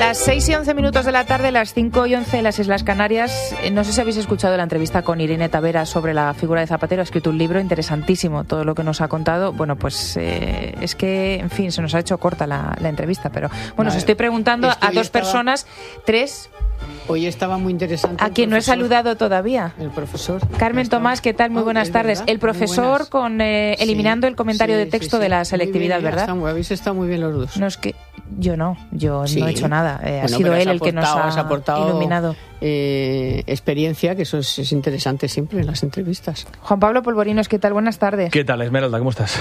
Las 6 y 11 minutos de la tarde, las 5 y 11 en las Islas Canarias. No sé si habéis escuchado la entrevista con Irene Tavera sobre la figura de Zapatero. Ha escrito un libro interesantísimo, todo lo que nos ha contado. Bueno, pues es que, en fin, se nos ha hecho corta la entrevista. Pero bueno, os estoy preguntando a dos personas, tres. Hoy estaba muy interesante. A quien no he saludado todavía. El profesor. Carmen Tomás, ¿qué tal? Muy buenas tardes. El profesor con eliminando el comentario de texto de la selectividad, bien, ¿verdad? Habéis estado muy bien los dos. No, es que yo no he hecho nada. Ha sido él el que nos ha iluminado. Experiencia, que eso es interesante siempre en las entrevistas. Juan Pablo Polvorinos, ¿qué tal? Buenas tardes. ¿Qué tal, Esmeralda? ¿Cómo estás?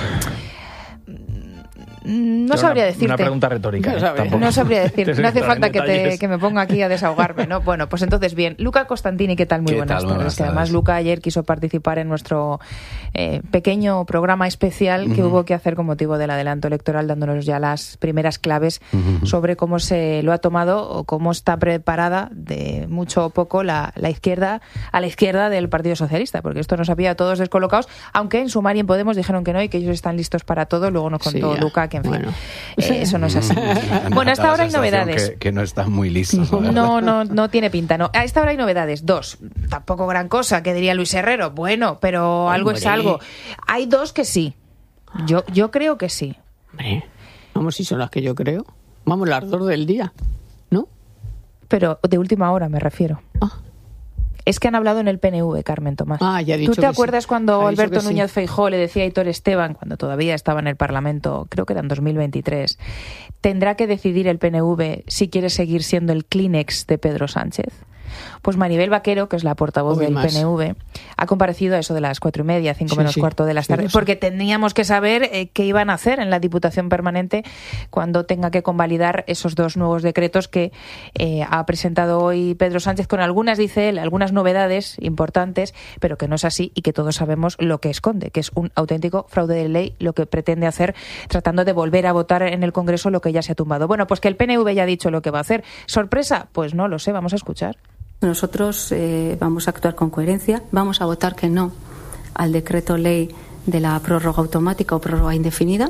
No sabría decirte. Una pregunta retórica. No sabría decir. No hace falta que me ponga aquí a desahogarme, ¿no? Bueno, pues entonces bien. Luca Costantini, ¿qué tal? Muy buenas tardes. Que además Luca ayer quiso participar en nuestro pequeño programa especial que hubo que hacer con motivo del adelanto electoral, dándonos ya las primeras claves sobre cómo se lo ha tomado o cómo está preparada de mucho o poco la izquierda a la izquierda del Partido Socialista, porque esto nos había a todos descolocados, aunque en Sumar y en Podemos dijeron que no y que ellos están listos para todo. Luego nos contó Luca que, en fin, eso no es así. Bueno, a esta hora hay novedades. Que no están muy listos. No tiene pinta, no. A esta hora hay novedades. Dos. Tampoco gran cosa, que diría Luis Herrero. Bueno, pero algo es algo. Hay dos que sí. Yo creo que sí. Vamos, si son las que yo creo. Vamos, las dos del día, ¿no? Pero de última hora me refiero. Es que han hablado en el PNV, Carmen Tomás. Ya he dicho. ¿Tú te acuerdas cuando Alberto Núñez Feijóo le decía a Aitor Esteban, cuando todavía estaba en el Parlamento, creo que era en 2023, tendrá que decidir el PNV si quiere seguir siendo el Kleenex de Pedro Sánchez? Pues Maribel Vaquero, que es la portavoz del PNV, ha comparecido a eso de las 4:30, 5 menos cuarto de la tarde, porque teníamos que saber qué iban a hacer en la Diputación Permanente cuando tenga que convalidar esos dos nuevos decretos que ha presentado hoy Pedro Sánchez, con algunas, dice él, algunas novedades importantes, pero que no es así y que todos sabemos lo que esconde, que es un auténtico fraude de ley, lo que pretende hacer tratando de volver a votar en el Congreso lo que ya se ha tumbado. Bueno, pues que el PNV ya ha dicho lo que va a hacer. ¿Sorpresa? Pues no lo sé, vamos a escuchar. Nosotros vamos a actuar con coherencia, vamos a votar que no al decreto ley de la prórroga automática o prórroga indefinida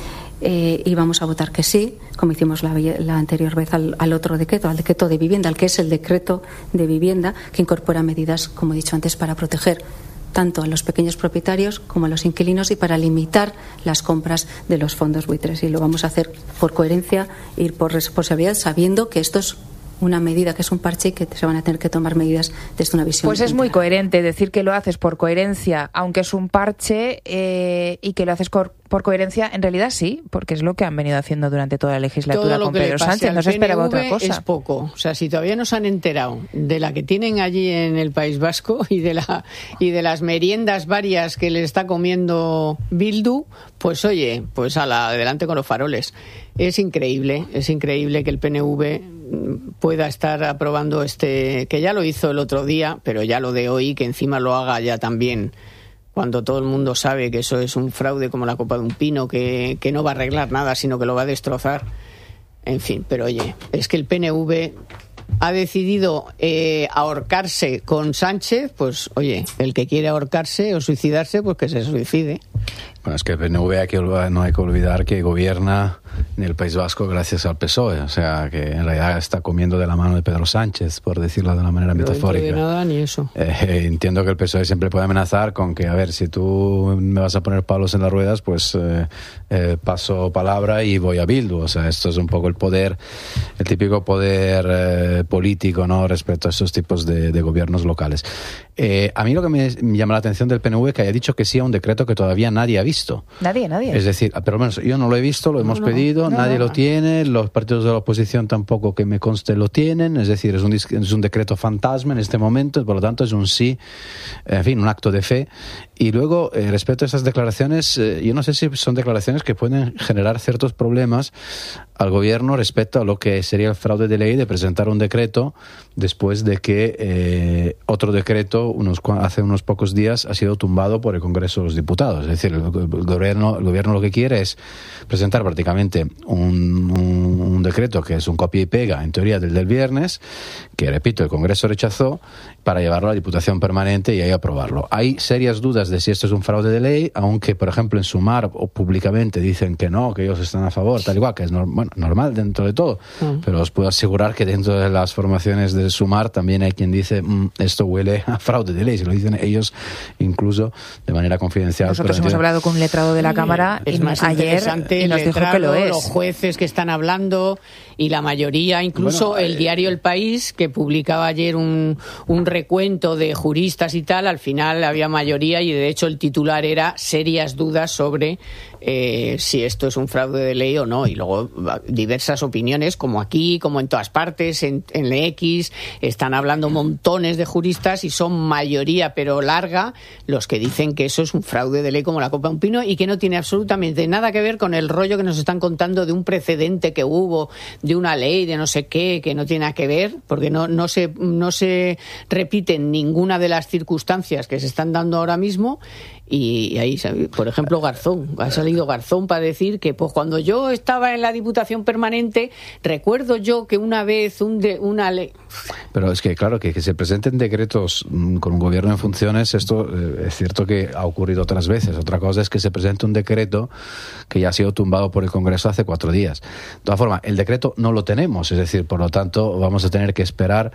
y vamos a votar que sí, como hicimos la anterior vez al otro decreto, al decreto de vivienda, al que es el decreto de vivienda, que incorpora medidas, como he dicho antes, para proteger tanto a los pequeños propietarios como a los inquilinos y para limitar las compras de los fondos buitres. Y lo vamos a hacer por coherencia y por responsabilidad, sabiendo que esto es una medida, que es un parche y que se van a tener que tomar medidas desde una visión. Pues es muy coherente decir que lo haces por coherencia, aunque es un parche, y que lo haces por coherencia, en realidad sí, porque es lo que han venido haciendo durante toda la legislatura con Pedro Sánchez. No se esperaba otra cosa. Es poco. O sea, si todavía no se han enterado de la que tienen allí en el País Vasco y de las meriendas varias que le está comiendo Bildu, pues oye, pues adelante con los faroles. Es increíble que el PNV pueda estar aprobando que ya lo hizo el otro día, pero ya lo de hoy, que encima lo haga ya también, cuando todo el mundo sabe que eso es un fraude como la copa de un pino, que no va a arreglar nada, sino que lo va a destrozar. En fin, pero oye, es que el PNV ha decidido ahorcarse con Sánchez, pues oye, el que quiere ahorcarse o suicidarse, pues que se suicide. Bueno, es que el PNV no hay que olvidar que gobierna en el País Vasco gracias al PSOE, o sea, que en realidad está comiendo de la mano de Pedro Sánchez, por decirlo de una manera metafórica. No de nada ni eso. Entiendo que el PSOE siempre puede amenazar con que, a ver, si tú me vas a poner palos en las ruedas, pues paso palabra y voy a Bildu. O sea, esto es un poco el poder, el típico poder político, ¿no?, respecto a esos tipos de gobiernos locales. A mí lo que me llama la atención del PNV es que haya dicho que sí a un decreto que todavía nadie ha visto. Nadie. Es decir, pero menos yo no lo he visto, lo hemos pedido, nadie lo tiene, los partidos de la oposición tampoco que me conste lo tienen, es decir, es un decreto fantasma en este momento, por lo tanto es un sí, en fin, un acto de fe. Y luego, respecto a esas declaraciones, yo no sé si son declaraciones que pueden generar ciertos problemas al gobierno respecto a lo que sería el fraude de ley de presentar un decreto después de que otro decreto hace unos pocos días ha sido tumbado por el Congreso de los Diputados. Es decir, el gobierno lo que quiere es presentar prácticamente un un decreto que es un copia y pega, en teoría, del viernes, que, repito, el Congreso rechazó, para llevarlo a la Diputación Permanente y ahí aprobarlo. Hay serias dudas de si esto es un fraude de ley, aunque, por ejemplo, en Sumar o públicamente dicen que no, que ellos están a favor, tal igual, que es normal dentro de todo. Pero os puedo asegurar que dentro de las formaciones de Sumar también hay quien dice esto huele a fraude de ley, se lo dicen ellos incluso de manera confidencial. Nosotros hemos hablado con un letrado de la Cámara es más ayer y nos dijo que lo es. Los jueces que están hablando y la mayoría, incluso el diario El País, que publicaba ayer un recuento de juristas y tal, al final había mayoría y de hecho el titular era serias dudas sobre si esto es un fraude de ley o no. Y luego diversas opiniones, como aquí, como en todas partes, en X, están hablando montones de juristas y son mayoría, pero larga, los que dicen que eso es un fraude de ley como la copa de un pino y que no tiene absolutamente nada que ver con el rollo que nos están contando de un precedente que hubo, de una ley, de no sé qué, que no tiene nada que ver, porque no se repiten ninguna de las circunstancias que se están dando ahora mismo. Y ahí, por ejemplo, Garzón. Ha salido Garzón para decir que pues cuando yo estaba en la Diputación Permanente, recuerdo yo que una vez una ley... Pero es que, claro, que se presenten decretos con un gobierno en funciones, esto es cierto que ha ocurrido otras veces. Otra cosa es que se presente un decreto que ya ha sido tumbado por el Congreso hace 4 días. De todas formas, el decreto no lo tenemos, es decir, por lo tanto, vamos a tener que esperar,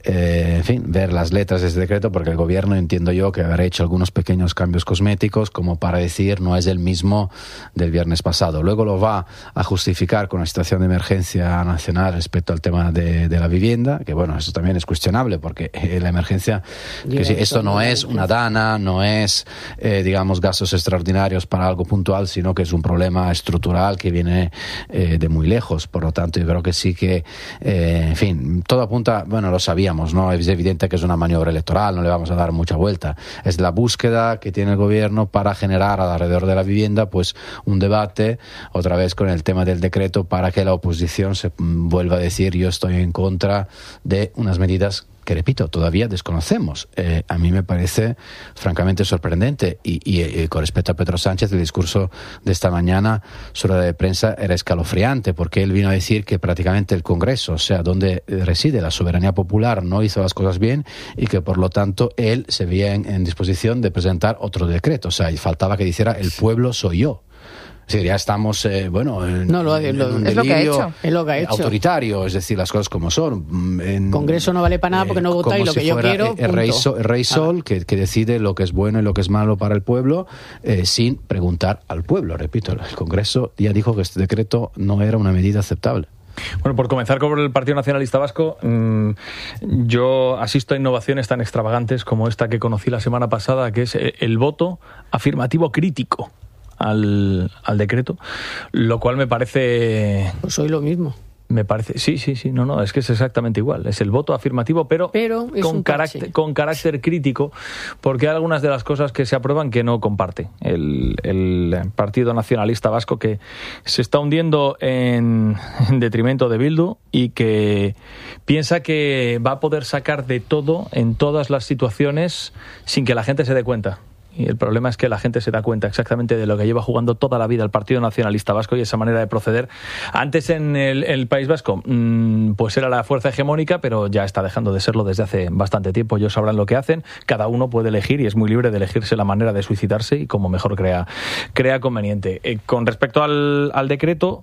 en fin, ver las letras de ese decreto, porque el gobierno, entiendo yo, que habrá hecho algunos pequeños cambios cosméticos como para decir no es el mismo del viernes pasado. Luego lo va a justificar con la situación de emergencia nacional respecto al tema de la vivienda, que bueno, eso también es cuestionable porque la emergencia, que si esto no es una dana, no es, digamos, gastos extraordinarios para algo puntual, sino que es un problema estructural que viene de muy lejos. Por lo tanto, yo creo que sí que, en fin, todo apunta, bueno, lo sabíamos, ¿no? Es evidente que es una maniobra electoral, no le vamos a dar mucha vuelta. Es la búsqueda que tiene el gobierno para generar alrededor de la vivienda pues un debate otra vez con el tema del decreto para que la oposición se vuelva a decir yo estoy en contra de unas medidas que, repito, todavía desconocemos. A mí me parece francamente sorprendente y con respecto a Pedro Sánchez, el discurso de esta mañana sobre la de prensa era escalofriante porque él vino a decir que prácticamente el Congreso, o sea, donde reside la soberanía popular, no hizo las cosas bien y que por lo tanto él se veía en disposición de presentar otro decreto. O sea, y faltaba que dijera el pueblo soy yo. Sí, ya estamos, en un delirio es lo que ha hecho. Es lo que ha hecho. Autoritario, es decir, las cosas como son. Congreso no vale para nada porque no votáis lo que yo quiero. El rey Sol, que decide lo que es bueno y lo que es malo para el pueblo, sin preguntar al pueblo. Repito, el Congreso ya dijo que este decreto no era una medida aceptable. Bueno, por comenzar con el Partido Nacionalista Vasco, yo asisto a innovaciones tan extravagantes como esta que conocí la semana pasada, que es el voto afirmativo crítico al decreto, lo cual me parece... Pues soy lo mismo. Me parece, sí, no, es que es exactamente igual. Es el voto afirmativo, pero con carácter crítico, porque hay algunas de las cosas que se aprueban que no comparte el Partido Nacionalista Vasco, que se está hundiendo en detrimento de Bildu y que piensa que va a poder sacar de todo en todas las situaciones sin que la gente se dé cuenta. Y el problema es que la gente se da cuenta exactamente de lo que lleva jugando toda la vida el Partido Nacionalista Vasco y esa manera de proceder. Antes en el País Vasco pues era la fuerza hegemónica, pero ya está dejando de serlo desde hace bastante tiempo. Ellos sabrán lo que hacen, cada uno puede elegir y es muy libre de elegirse la manera de suicidarse y como mejor crea conveniente. Con respecto al decreto,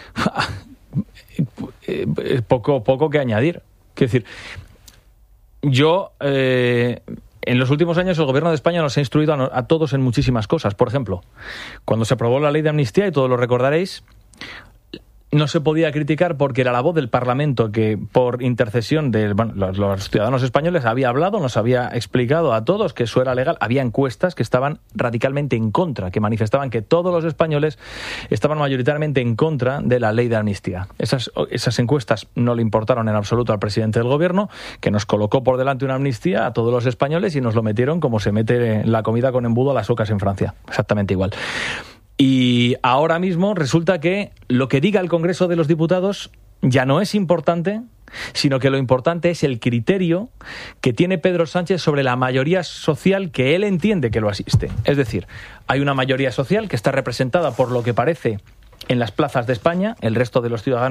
poco que añadir. Quiero decir, yo... en los últimos años el Gobierno de España nos ha instruido a todos en muchísimas cosas. Por ejemplo, cuando se aprobó la ley de amnistía, y todos lo recordaréis, no se podía criticar porque era la voz del Parlamento que, por intercesión de los ciudadanos españoles, había hablado, nos había explicado a todos que eso era legal. Había encuestas que estaban radicalmente en contra, que manifestaban que todos los españoles estaban mayoritariamente en contra de la ley de amnistía. Esas encuestas no le importaron en absoluto al presidente del Gobierno, que nos colocó por delante una amnistía a todos los españoles y nos lo metieron como se mete la comida con embudo a las ocas en Francia. Exactamente igual. Y ahora mismo resulta que lo que diga el Congreso de los Diputados ya no es importante, sino que lo importante es el criterio que tiene Pedro Sánchez sobre la mayoría social que él entiende que lo asiste. Es decir, hay una mayoría social que está representada por lo que parece en las plazas de España, el resto de los ciudadanos